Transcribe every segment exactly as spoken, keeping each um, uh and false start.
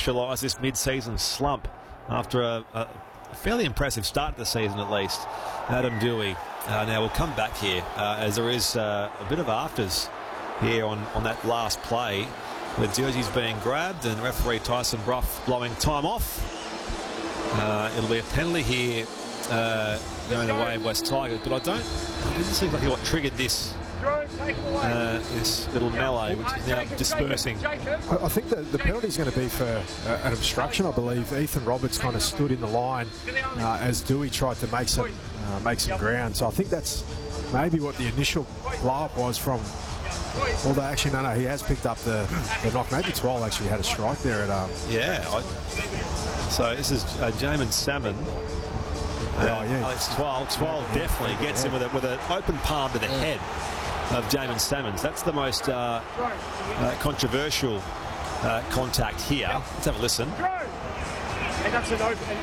neutralise this mid-season slump after a, a fairly impressive start to the season, at least. Adam Doueihi. Uh, now we'll come back here uh, as there is uh, a bit of afters here on, on that last play with jerseys being grabbed and referee Tyson Brough blowing time off. Uh, it'll be a penalty here uh, going the way of West Tigers, but I don't, it doesn't seem like what triggered this uh, this little melee, which is now dispersing. I, I think the, the penalty is going to be for uh, an obstruction, I believe. Ethan Roberts kind of stood in the line uh, as Doueihi tried to make some, uh, make some ground. So I think that's maybe what the initial blow-up was from. Although actually, no, no, he has picked up the, the knock. Maybe twelve actually had a strike there at um. Yeah. I, so this is uh, Jamin Salmon. Uh, oh, yeah. Alex twelve. twelve definitely gets him with, a, with an open palm to the head of Jamin Salmons. That's the most uh, uh, controversial uh, contact here. Let's have a listen. And that's an open.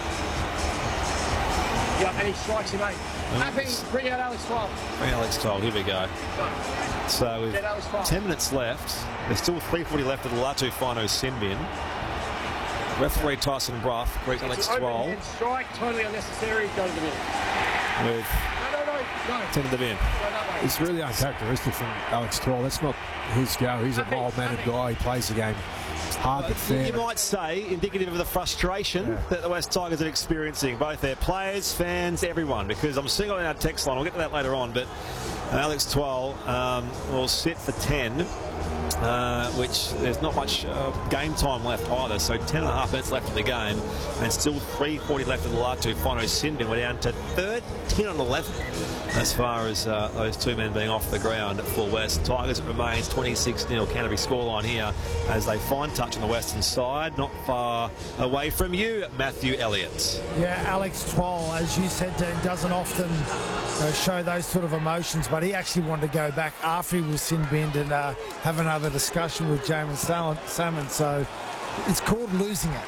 Yeah, and he strikes him, mate. Happy, bring out Alex twelve. Bring Alex twelve, here we go. So with ten minutes left, there's still three forty left of the Latu Whānau sin bin. Referee Tyson Brough greets Alex twelve. Strike, totally unnecessary, go to the bin. With no, no, no, no. ten to the bin. It's really uncharacteristic from Alex twelve. That's not his go. He's a mild-mannered guy. He plays the game hard but fair. You might say indicative of the frustration yeah. that the West Tigers are experiencing, both their players, fans, everyone, because I'm seeing on our text line, we'll get to that later on, but Alex twelve um, will sit for ten. Uh, which there's not much uh, game time left either, so ten and a half minutes left in the game and still three forty left in the Latu Whānau sin bin. We're down to thirteen and eleven as far as uh, those two men being off the ground for West Tigers. It remains twenty-six nil Canterbury scoreline here as they find touch on the western side, not far away from you, Matthew Elliott. Yeah, Alex twelve, as you said, doesn't often uh, show those sort of emotions, but he actually wanted to go back after he was sin binned and uh, have another discussion with Jamin Salmon, so it's called losing it.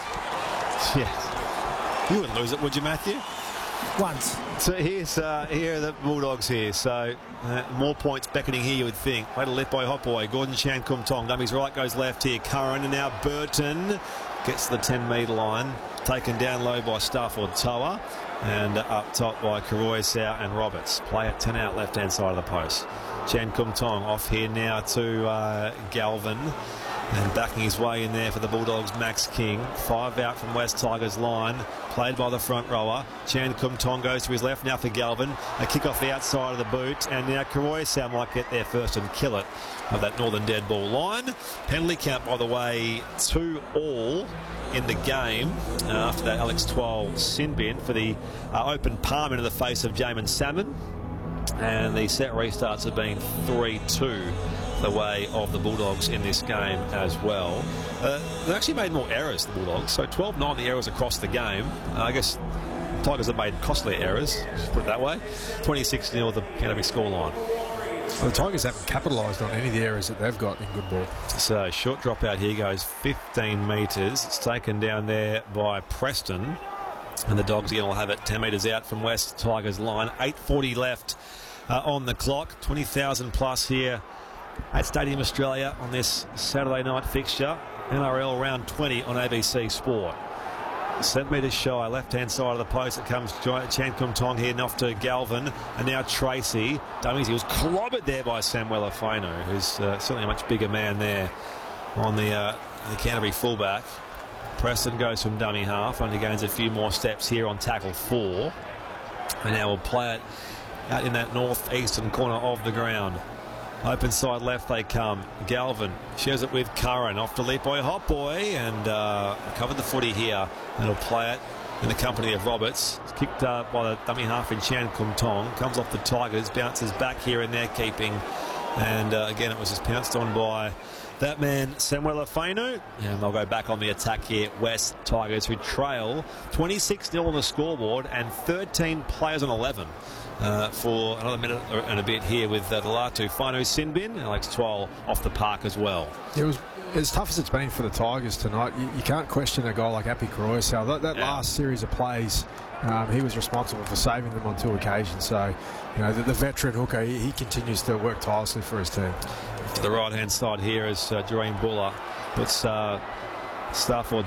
Yes. You wouldn't lose it, would you, Matthew? Once. So here's uh, here are the Bulldogs here. So uh, more points beckoning here, you would think. Played a left by Hot Boy. Gordon Chan Kum Tong. Dummies right, goes left here. Curran, and now Burton gets to the ten metre line. Taken down low by Stafford Toa. And uh, up top by Karoisau and Roberts. Play at ten out left-hand side of the post. Chan Kum Tong off here now to uh, Galvin. And backing his way in there for the Bulldogs, Max King. Five out from West Tigers line. Played by the front rower. Chan Kum Tong goes to his left now for Galvin. A kick off the outside of the boot. And now Karoisau might get there first and kill it of that Northern dead ball line. Penalty count, by the way, two all in the game uh, after that Alex twelve sin bin for the uh, open palm into the face of Jamin Salmon. And the set restarts have been three two the way of the Bulldogs in this game as well. Uh, they've actually made more errors, the Bulldogs, so twelve nine the errors across the game. Uh, I guess Tigers have made costly errors, put it that way. twenty-six nil the Canterbury scoreline. Well, the Tigers haven't capitalised on any of the errors that they've got in good ball. So short drop out here goes fifteen metres. It's taken down there by Preston. And the Dogs again will have it ten metres out from West Tigers line. eight forty left uh, on the clock. twenty thousand plus here at Stadium Australia on this Saturday night fixture. N R L round twenty on A B C Sport. Seven metres shy, left-hand side of the post. It comes Chan Kum Tong here, and off to Galvin. And now Tracy. Dummies, he was clobbered there by Samuel Whānau, who's uh, certainly a much bigger man there on the, uh, the Canterbury fullback. Preston goes from dummy half, only gains a few more steps here on tackle four. And now we'll play it out in that northeastern corner of the ground. Open side left they come. Galvin shares it with Curran. Off to leap by Hot Boy and uh, covered the footy here. And he'll play it in the company of Roberts. It's kicked uh, by the dummy half in Chan Kum Tong. Comes off the Tigers, bounces back here in their keeping. And uh, again, it was just pounced on by that man, Samuel Whānau. And they'll go back on the attack here. West Tigers, who trail twenty-six nil on the scoreboard and thirteen players on eleven. Uh, for another minute and a bit here with uh, the Latu Whānau sin bin. Alex twelve off the park as well. It was as tough as it's been for the Tigers tonight. You, you can't question a guy like Api Karoisau. That, that yeah. last series of plays, um, he was responsible for saving them on two occasions. So, you know, the, the veteran hooker, he, he continues to work tirelessly for his team. To the right-hand side here is uh, Doreen Buller puts uh, Stafford